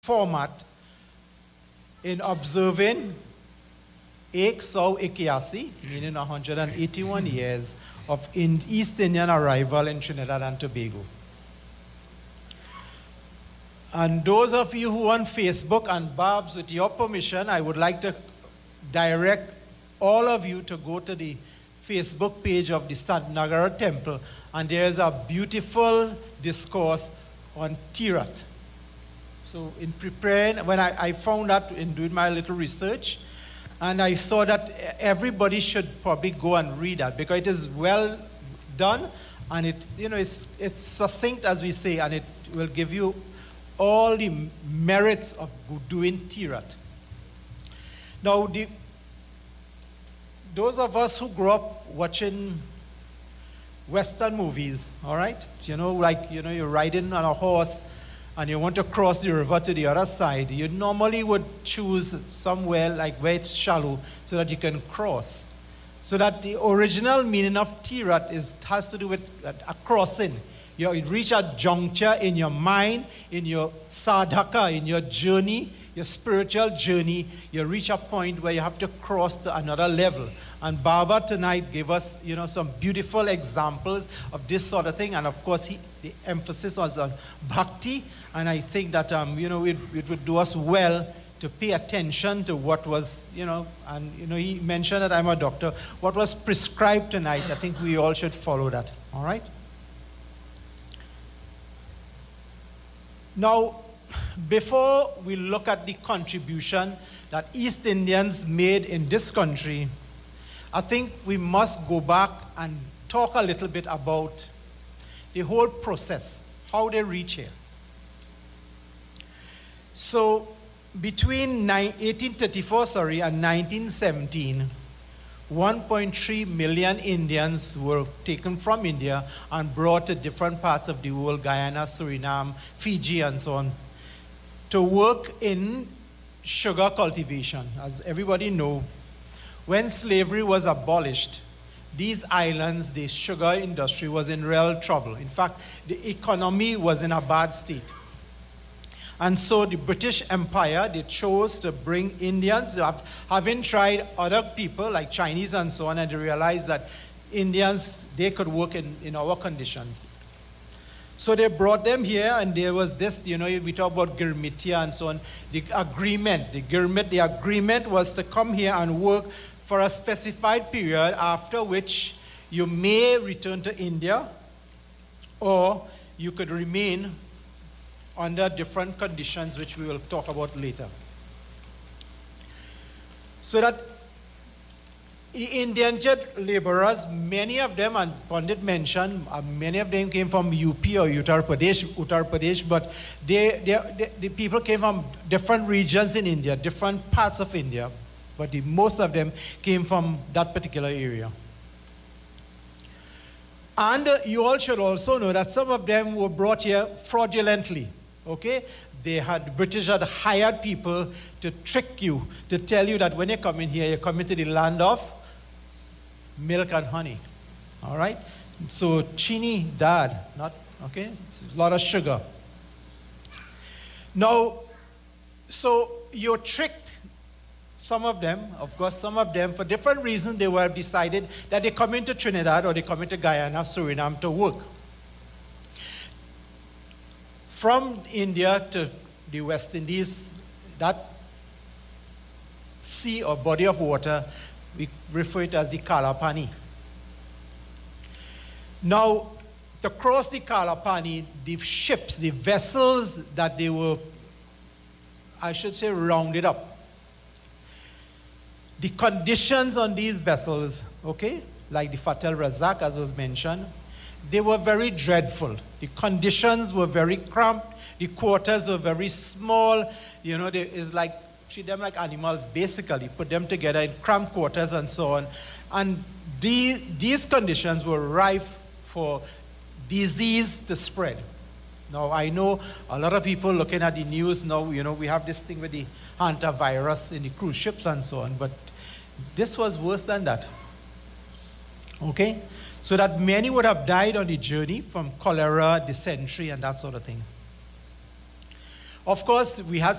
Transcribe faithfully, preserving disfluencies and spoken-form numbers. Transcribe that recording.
format in observing Ek Sau Ikiasi, meaning one hundred eighty-one years of in East Indian arrival in Trinidad and Tobago. And those of you who are on Facebook, and Babs, with your permission, I would like to direct all of you to go to the Facebook page of the Sant Nagara Temple, and there is a beautiful discourse on Tirat. So in preparing, when I, I found that in doing my little research, and I thought that everybody should probably go and read that because it is well done, and it, you know, it's, it's succinct, as we say, and it will give you all the merits of doing Tirat. Now, the, those of us who grew up watching Western movies, all right, you know, like, you know, you're riding on a horse and you want to cross the river to the other side, you normally would choose somewhere like where it's shallow so that you can cross. So that the original meaning of Tirat is, has to do with a crossing. You reach a juncture in your mind, in your sadhaka, in your journey, your spiritual journey. You reach a point where you have to cross to another level. And Baba tonight gave us, you know, some beautiful examples of this sort of thing. And of course, he, the emphasis was on bhakti. And I think that, um, you know, it, it would do us well to pay attention to what was, you know, and, you know, he mentioned that I'm a doctor. What was prescribed tonight, I think we all should follow that, all right? Now, before we look at the contribution that East Indians made in this country, I think we must go back and talk a little bit about the whole process, how they reach here. So, between eighteen thirty-four sorry, and nineteen seventeen, one point three million Indians were taken from India and brought to different parts of the world, Guyana, Suriname, Fiji, and so on, to work in sugar cultivation. As everybody knows, when slavery was abolished, these islands, the sugar industry was in real trouble. In fact, the economy was in a bad state. And so the British Empire, they chose to bring Indians, having tried other people like Chinese and so on, and they realized that Indians, they could work in, in our conditions. So they brought them here, and there was this, you know, we talk about Girmitia and so on, the agreement, the Girmit, the agreement was to come here and work for a specified period, after which you may return to India, or you could remain under different conditions, which we will talk about later. So that the indentured laborers, many of them, and Pandit mentioned, uh, many of them came from U P or Uttar Pradesh, Uttar Pradesh, but they, they, they, the people came from different regions in India, different parts of India, but the, most of them came from that particular area. And uh, you all should also know that some of them were brought here fraudulently. Okay, they had, the British had hired people to trick you, to tell you that when you come in here, you're coming to the land of milk and honey. All right? So, chini dad, not, okay? It's a lot of sugar. Now, so you're tricked, some of them, of course, some of them, for different reasons, they were decided that they come into Trinidad or they come into Guyana, Suriname to work. From India to the West Indies, that sea or body of water, we refer to as the Kalapani. Now, to cross the Kalapani, the ships, the vessels that they were, I should say, rounded up. The conditions on these vessels, okay, like the Fatal Razak, as was mentioned, they were very dreadful. The conditions were very cramped. The quarters were very small. You know, they, it's like, treat them like animals, basically. Put them together in cramped quarters and so on. And the, these conditions were rife for disease to spread. Now, I know a lot of people looking at the news now, you know, we have this thing with the hantavirus in the cruise ships and so on, but this was worse than that. Okay? So that many would have died on the journey from cholera, dysentery, and that sort of thing. Of course, we had